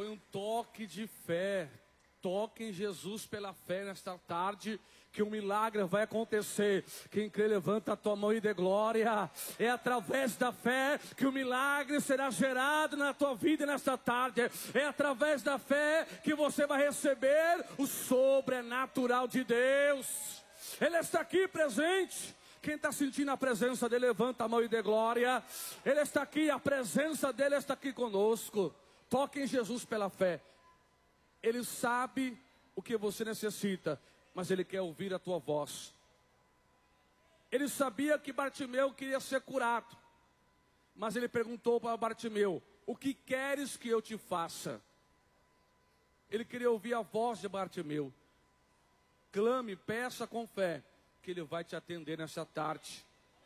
Foi um toque de fé. Toque em Jesus pela fé nesta tarde, que um milagre vai acontecer. Quem crê, levanta a tua mão e dê glória. É através da fé que o milagre será gerado na tua vida nesta tarde. É através da fé que você vai receber o sobrenatural de Deus. Ele está aqui presente. Quem está sentindo a presença dele, levanta a mão e dê glória. Ele está aqui, a presença dele está aqui conosco. Toque em Jesus pela fé. Ele sabe o que você necessita, mas Ele quer ouvir a tua voz. Ele sabia que Bartimeu queria ser curado, mas Ele perguntou para Bartimeu: o que queres que eu te faça? Ele queria ouvir a voz de Bartimeu. Clame, peça com fé, que Ele vai te atender nessa tarde.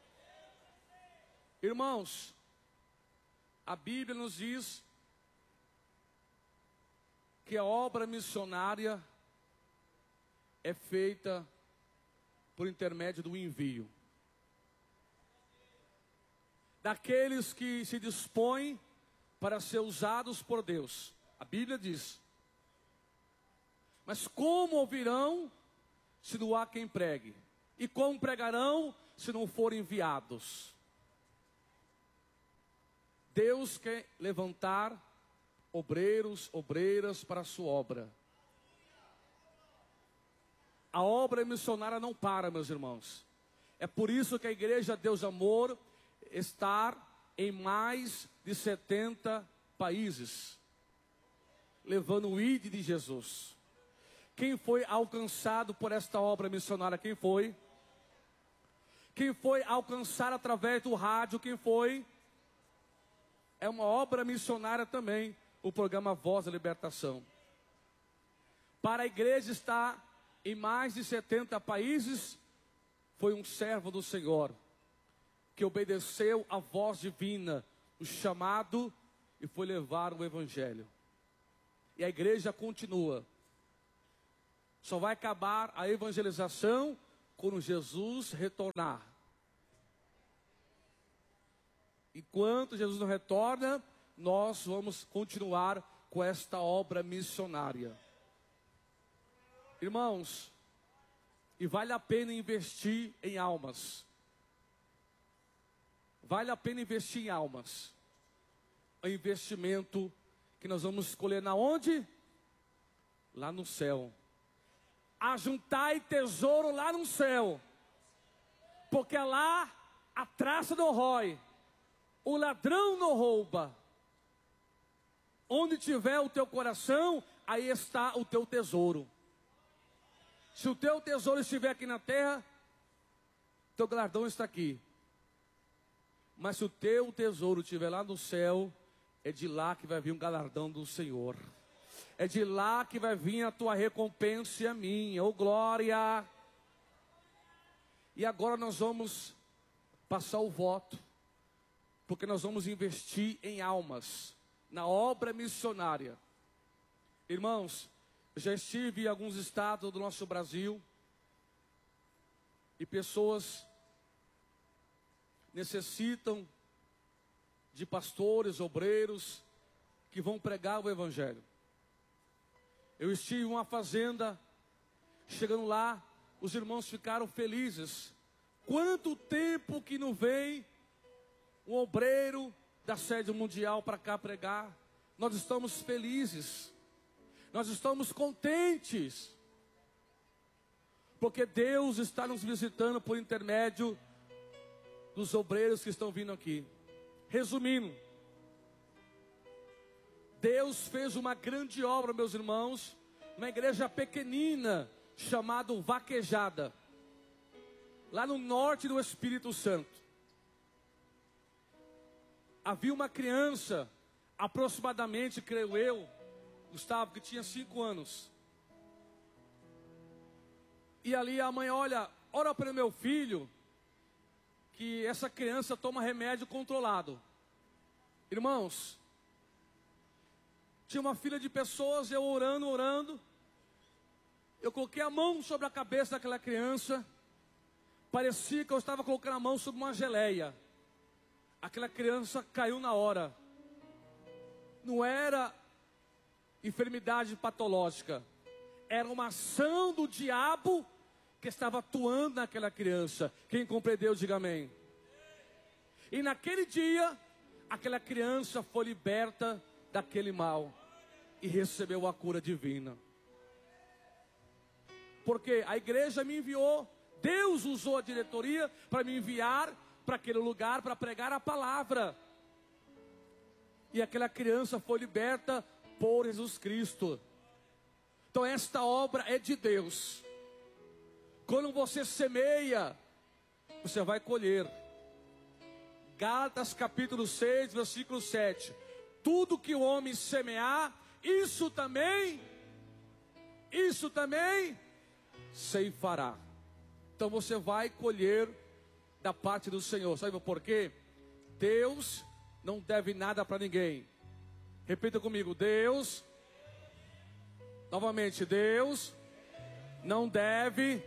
Irmãos, a Bíblia nos diz que a obra missionária é feita por intermédio do envio. Daqueles que se dispõem para ser usados por Deus. A Bíblia diz: mas como ouvirão se não há quem pregue? E como pregarão se não forem enviados? Deus quer levantar obreiros, obreiras para a sua obra. A obra missionária não para, meus irmãos. É por isso que a Igreja Deus Amor está em mais de 70 países, levando o ID de Jesus. Quem foi alcançado por esta obra missionária? Quem foi? Quem foi alcançado através do rádio? Quem foi? É uma obra missionária também. O programa Voz da Libertação. Para a igreja estar em mais de 70 países, foi um servo do Senhor, que obedeceu à voz divina, o chamado, e foi levar o Evangelho. E a igreja continua. Só vai acabar a evangelização quando Jesus retornar. Enquanto Jesus não retorna, nós vamos continuar com esta obra missionária. Irmãos, e vale a pena investir em almas. Vale a pena investir em almas. É um investimento que nós vamos escolher na onde? Lá no céu. Ajuntai tesouro lá no céu, porque lá a traça não rói, o ladrão não rouba. Onde tiver o teu coração, aí está o teu tesouro. Se o teu tesouro estiver aqui na terra, teu galardão está aqui. Mas se o teu tesouro estiver lá no céu, é de lá que vai vir um galardão do Senhor. É de lá que vai vir a tua recompensa e a minha. Oh glória! E agora nós vamos passar o voto, porque nós vamos investir em almas, na obra missionária. Irmãos, já estive em alguns estados do nosso Brasil, e pessoas necessitam de pastores, obreiros, que vão pregar o Evangelho. Eu estive em uma fazenda, chegando lá, os irmãos ficaram felizes. Quanto tempo que não vem um obreiro da sede mundial para cá pregar? Nós estamos felizes, nós estamos contentes, porque Deus está nos visitando por intermédio dos obreiros que estão vindo aqui. Resumindo, Deus fez uma grande obra, meus irmãos, uma igreja pequenina, chamada Vaquejada, lá no norte do Espírito Santo. Havia uma criança, aproximadamente, creio eu, Gustavo, que tinha 5 anos. E ali a mãe, ora para o meu filho, que essa criança toma remédio controlado. Irmãos, tinha uma fila de pessoas, eu orando. Eu coloquei a mão sobre a cabeça daquela criança. Parecia que eu estava colocando a mão sobre uma geleia. Aquela criança caiu na hora. Não era enfermidade patológica. Era uma ação do diabo que estava atuando naquela criança. Quem compreendeu, diga amém. E naquele dia, aquela criança foi liberta daquele mal e recebeu a cura divina. Porque a igreja me enviou, Deus usou a diretoria para me enviar para aquele lugar para pregar a palavra. E aquela criança foi liberta por Jesus Cristo. Então esta obra é de Deus. Quando você semeia, você vai colher. Gálatas capítulo 6, versículo 7. Tudo que o homem semear, isso também ceifará. Então você vai colher da parte do Senhor. Sabe por quê? Deus não deve nada para ninguém. Repita comigo, Deus, novamente, Deus não deve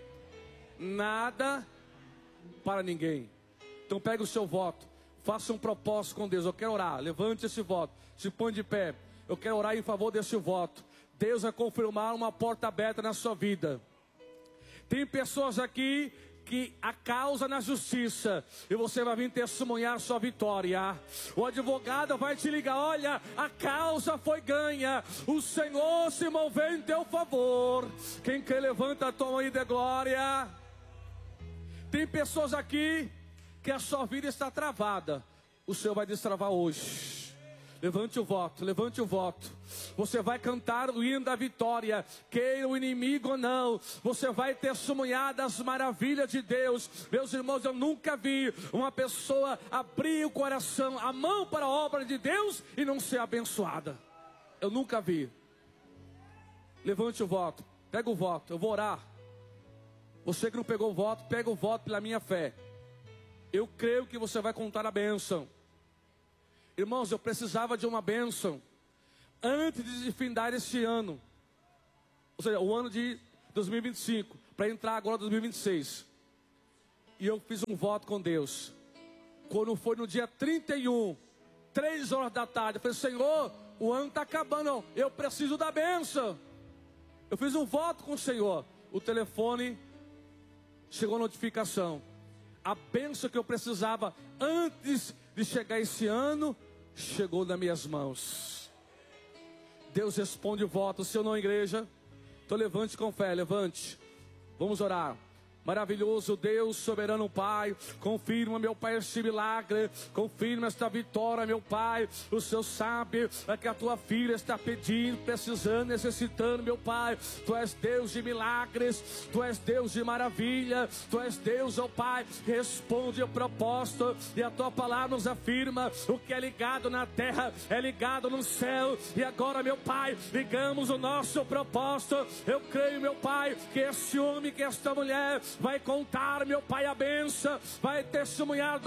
nada para ninguém. Então pegue o seu voto, faça um propósito com Deus. Eu quero orar, levante esse voto, se põe de pé. Eu quero orar em favor desse voto. Deus vai confirmar uma porta aberta na sua vida. Tem pessoas aqui que a causa na justiça, e você vai vir testemunhar sua vitória. O advogado vai te ligar, olha, a causa foi ganha, o Senhor se moveu em teu favor. Quem quer, levanta a tua mão e dê glória. Tem pessoas aqui que a sua vida está travada, o Senhor vai destravar hoje. Levante o voto, levante o voto. Você vai cantar o hino da vitória, queira o inimigo ou não. Você vai testemunhar das maravilhas de Deus. Meus irmãos, eu nunca vi uma pessoa abrir o coração, a mão para a obra de Deus e não ser abençoada. Eu nunca vi. Levante o voto, pega o voto, eu vou orar. Você que não pegou o voto, pega o voto pela minha fé. Eu creio que você vai contar a bênção. Irmãos, eu precisava de uma bênção antes de findar esse ano, ou seja, o ano de 2025, para entrar agora em 2026. E eu fiz um voto com Deus. Quando foi no dia 31, 3 horas da tarde, eu falei, Senhor, o ano está acabando, eu preciso da bênção. Eu fiz um voto com o Senhor. O telefone chegou a notificação. A bênção que eu precisava antes de chegar esse ano chegou nas minhas mãos. Deus responde o voto, se eu não, igreja. Então levante com fé, levante. Vamos orar. Maravilhoso Deus, soberano Pai, confirma, meu Pai, este milagre, confirma esta vitória, meu Pai. O Senhor sabe que a tua filha está pedindo, precisando, necessitando, meu Pai. Tu és Deus de milagres, tu és Deus de maravilha, tu és Deus, ó Pai, que responde o propósito, e a tua palavra nos afirma: o que é ligado na terra é ligado no céu. E agora, meu Pai, ligamos o nosso propósito. Eu creio, meu Pai, que este homem, que esta mulher vai contar, meu Pai, a bênção, vai testemunhar